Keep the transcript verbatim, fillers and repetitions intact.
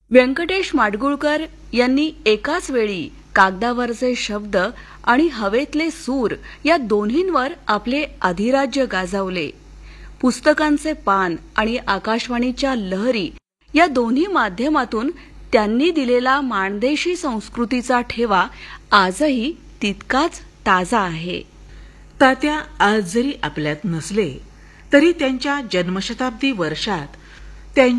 व्यंकटेश माडगूळकर यांनी एकाच वेळी कागदावरचे शब्द आणि हवेतले सूर या दोन्हींवर आपले अधिराज्य गाजवले. पुस्तकांचे पान आणि आकाशवाणीच्या लहरी या दोन्ही माध्यमातून त्यांनी दिलेला माणदेशी संस्कृतीचा ठेवा आजही तितकाच ताजा आहे. तात्या आज जरी आपल्यात नसले तरी त्यांच्या जन्मशताब्दी वर्षात